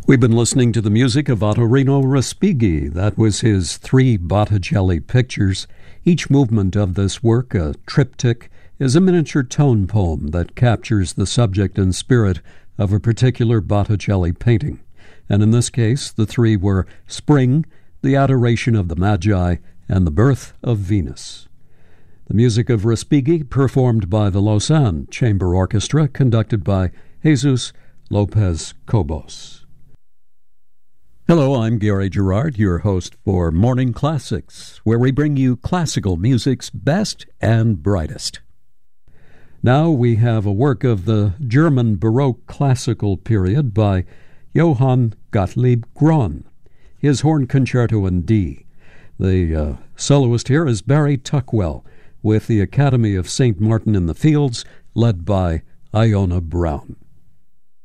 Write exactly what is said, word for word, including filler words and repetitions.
We've been listening to the music of Ottorino Respighi. That was his three Botticelli pictures. Each movement of this work, a triptych, is a miniature tone poem that captures the subject and spirit of a particular Botticelli painting. And in this case, the three were Spring, the Adoration of the Magi, and the Birth of Venus. The music of Respighi, performed by the Lausanne Chamber Orchestra, conducted by Jesus Lopez Cobos. Hello, I'm Gary Gerard, your host for Morning Classics, where we bring you classical music's best and brightest. Now we have a work of the German Baroque classical period by Johann Gottlieb Graun, his Horn Concerto in D. The uh, soloist here is Barry Tuckwell, with the Academy of Saint Martin in the Fields, led by Iona Brown.